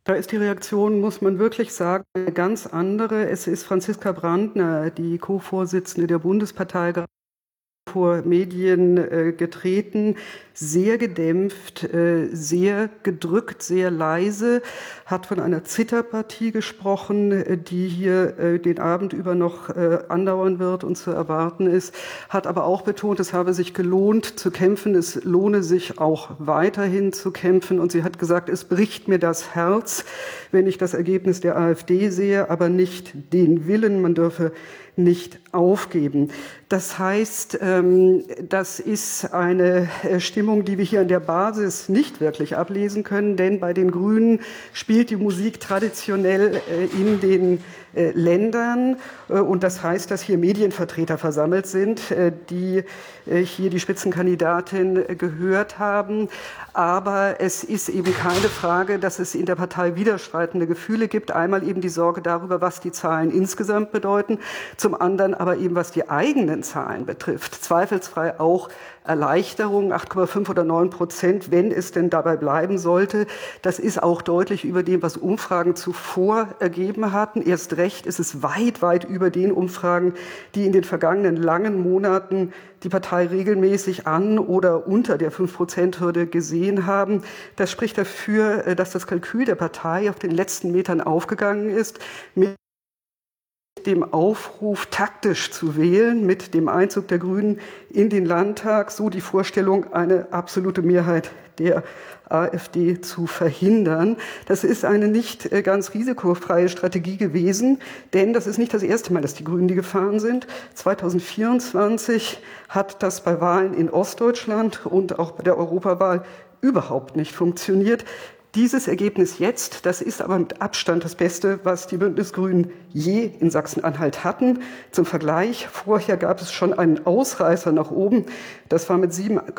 Da ist die Reaktion, muss man wirklich sagen, eine ganz andere. Es ist Franziska Brandner, die Co-Vorsitzende der Bundespartei, vor Medien getreten, sehr gedämpft, sehr gedrückt, sehr leise, hat von einer Zitterpartie gesprochen, die hier den Abend über noch andauern wird und zu erwarten ist, hat aber auch betont, es habe sich gelohnt zu kämpfen, es lohne sich auch weiterhin zu kämpfen, und sie hat gesagt, es bricht mir das Herz, wenn ich das Ergebnis der AfD sehe, aber nicht den Willen, man dürfe nicht aufgeben. Das heißt, das ist eine Stimmung, die wir hier an der Basis nicht wirklich ablesen können, denn bei den Grünen spielt die Musik traditionell in den Ländern, und das heißt, dass hier Medienvertreter versammelt sind, die hier die Spitzenkandidatin gehört haben. Aber es ist eben keine Frage, dass es in der Partei widerstreitende Gefühle gibt. Einmal eben die Sorge darüber, was die Zahlen insgesamt bedeuten, zum anderen aber eben, was die eigenen Zahlen betrifft. Zweifelsfrei auch Erleichterung, 8,5 oder 9%, wenn es denn dabei bleiben sollte. Das ist auch deutlich über dem, was Umfragen zuvor ergeben hatten. Erst recht ist es weit, weit über den Umfragen, die in den vergangenen langen Monaten die Partei regelmäßig an oder unter der 5%-Hürde gesehen haben. Das spricht dafür, dass das Kalkül der Partei auf den letzten Metern aufgegangen ist, mit dem Aufruf, taktisch zu wählen, mit dem Einzug der Grünen in den Landtag, so die Vorstellung, eine absolute Mehrheit der AfD zu verhindern. Das ist eine nicht ganz risikofreie Strategie gewesen, denn das ist nicht das erste Mal, dass die Grünen die gefahren sind. 2024 hat das bei Wahlen in Ostdeutschland und auch bei der Europawahl überhaupt nicht funktioniert. Dieses Ergebnis jetzt, das ist aber mit Abstand das Beste, was die Bündnisgrünen je in Sachsen-Anhalt hatten. Zum Vergleich, vorher gab es schon einen Ausreißer nach oben. Das war mit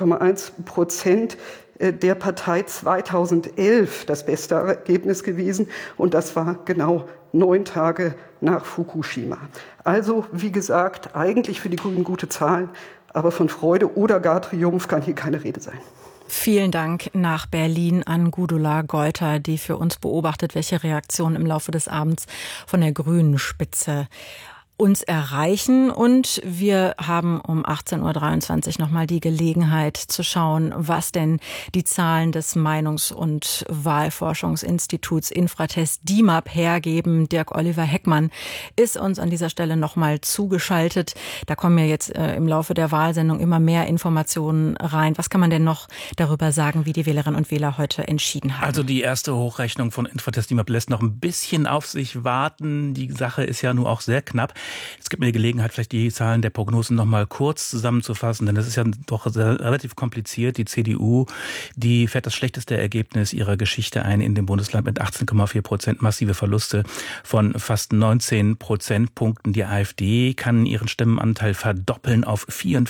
7,1% der Partei 2011 das beste Ergebnis gewesen. Und das war genau 9 Tage nach Fukushima. Also, wie gesagt, eigentlich für die Grünen gute Zahlen, aber von Freude oder gar Triumph kann hier keine Rede sein. Vielen Dank nach Berlin an Gudula Golter, die für uns beobachtet, welche Reaktionen im Laufe des Abends von der grünen Spitze uns erreichen. Und wir haben um 18.23 Uhr nochmal die Gelegenheit zu schauen, was denn die Zahlen des Meinungs- und Wahlforschungsinstituts Infratest DIMAP hergeben. Dirk-Oliver Heckmann ist uns an dieser Stelle nochmal zugeschaltet. Da kommen ja jetzt im Laufe der Wahlsendung immer mehr Informationen rein. Was kann man denn noch darüber sagen, wie die Wählerinnen und Wähler heute entschieden haben? Also die erste Hochrechnung von Infratest DIMAP lässt noch ein bisschen auf sich warten. Die Sache ist ja nun auch sehr knapp. Es gibt mir die Gelegenheit, vielleicht die Zahlen der Prognosen noch mal kurz zusammenzufassen, denn das ist ja doch relativ kompliziert. Die CDU, die fährt das schlechteste Ergebnis ihrer Geschichte ein in dem Bundesland mit 18,4%, massive Verluste von fast 19 Prozentpunkten. Die AfD kann ihren Stimmenanteil verdoppeln auf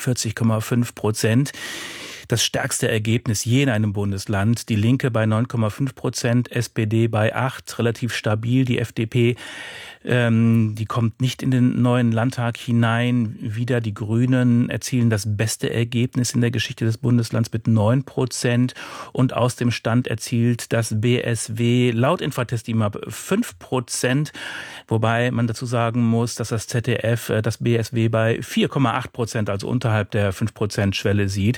44,5%. Das stärkste Ergebnis je in einem Bundesland. Die Linke bei 9,5%, SPD bei 8%, relativ stabil. Die FDP, die kommt nicht in den neuen Landtag hinein. Wieder die Grünen erzielen das beste Ergebnis in der Geschichte des Bundeslands mit 9%. Und aus dem Stand erzielt das BSW laut Infratest DIMAP 5%. Wobei man dazu sagen muss, dass das ZDF das BSW bei 4,8%, also unterhalb der 5%-Schwelle sieht.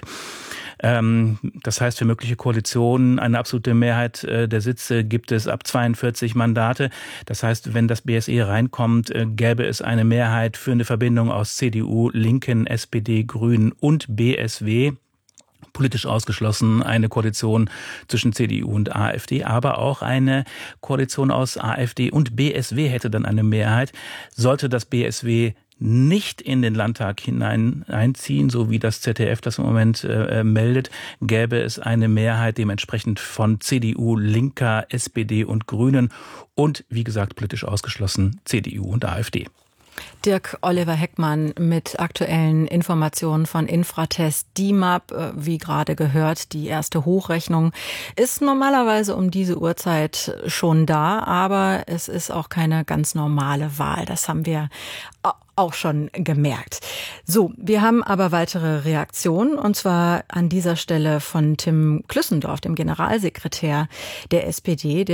Das heißt, für mögliche Koalitionen eine absolute Mehrheit der Sitze gibt es ab 42 Mandate. Das heißt, wenn das BSE reinkommt, gäbe es eine Mehrheit für eine Verbindung aus CDU, Linken, SPD, Grünen und BSW. Politisch ausgeschlossen eine Koalition zwischen CDU und AfD, aber auch eine Koalition aus AfD und BSW hätte dann eine Mehrheit. Sollte das BSW nicht in den Landtag hinein einziehen, so wie das ZDF das im Moment meldet, gäbe es eine Mehrheit dementsprechend von CDU, Linker, SPD und Grünen und, wie gesagt, politisch ausgeschlossen CDU und AfD. Dirk-Oliver Heckmann mit aktuellen Informationen von Infratest DIMAP. Wie gerade gehört, die erste Hochrechnung ist normalerweise um diese Uhrzeit schon da, aber es ist auch keine ganz normale Wahl. Das haben wir auch schon gemerkt. So, wir haben aber weitere Reaktionen, und zwar an dieser Stelle von Tim Klüssendorf, dem Generalsekretär der SPD.